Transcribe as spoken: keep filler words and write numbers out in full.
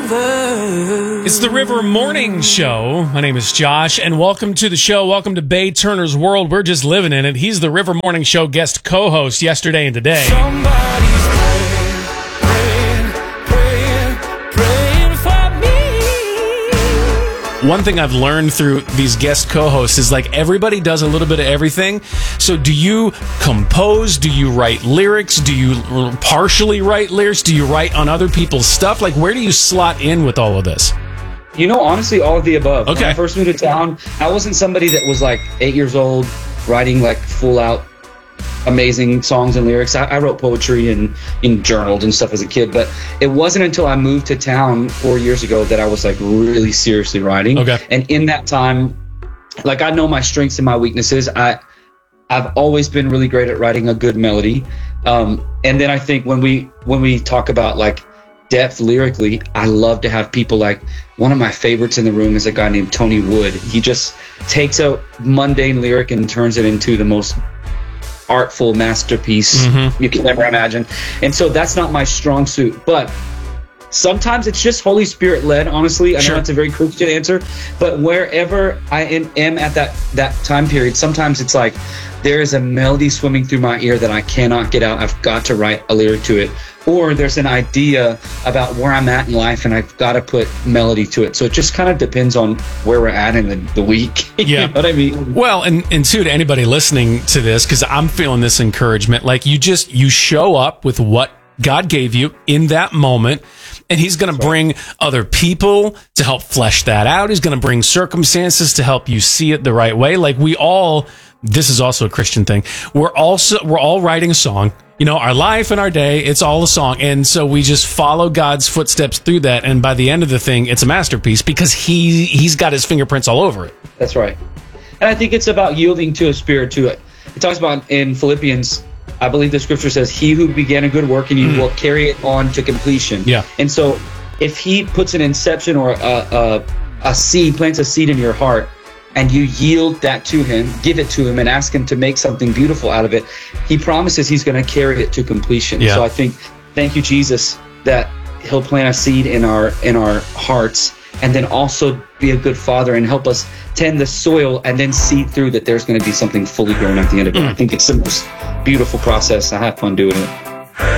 river. It's the River Morning Show. My name is Josh, and welcome to the show. Welcome to Bay Turner's World. We're just living in it. He's the River Morning Show guest co-host yesterday and today. Somebody's praying, praying, praying, praying for me. One thing I've learned through these guest co-hosts is like everybody does a little bit of everything. So do you compose? Do you write lyrics? Do you partially write lyrics? Do you write on other people's stuff? Like, where do you slot in with all of this? You know, honestly, all of the above. Okay. When I first moved to town, I wasn't somebody that was like eight years old writing like full out amazing songs and lyrics. I, I wrote poetry and, and journaled and stuff as a kid, but it wasn't until I moved to town four years ago that I was like really seriously writing. Okay. And in that time, like I know my strengths and my weaknesses. I, I've always been really great at writing a good melody. Um, and then I think when we when we talk about like depth lyrically, I love to have people like, one of my favorites in the room is a guy named Tony Wood. He just takes a mundane lyric and turns it into the most artful masterpiece mm-hmm. you can ever imagine. And so that's not my strong suit, but sometimes it's just Holy Spirit led, honestly. I know Sure. that's a very Christian answer, but wherever I am, am at that, that time period, sometimes it's like there is a melody swimming through my ear that I cannot get out. I've got to write a lyric to it. Or there's an idea about where I'm at in life and I've got to put melody to it. So it just kind of depends on where we're at in the, the week. Yeah. You know what I mean? Well, and, and too, to anybody listening to this, because I'm feeling this encouragement, like you just, you show up with what God gave you in that moment, and he's going to bring other people to help flesh that out. He's going to bring circumstances to help you see it the right way. Like we all, this is also a Christian thing. We're also, we're all writing a song. You know, our life and our day, it's all a song. And so we just follow God's footsteps through that. And by the end of the thing, it's a masterpiece because he, he's got his fingerprints all over it. That's right. And I think it's about yielding to a spirit to it. It talks about in Philippians, I believe the scripture says, he who began a good work and you mm. will carry it on to completion. Yeah. And so if he puts an inception or a, a, a seed, plants a seed in your heart, and you yield that to him, give it to him, and ask him to make something beautiful out of it, he promises he's going to carry it to completion. Yeah. So I think, thank you, Jesus, that he'll plant a seed in our in our hearts, and then also be a good father and help us tend the soil and then see through that there's going to be something fully grown at the end of it. Mm. I think it's the most beautiful process. I have fun doing it.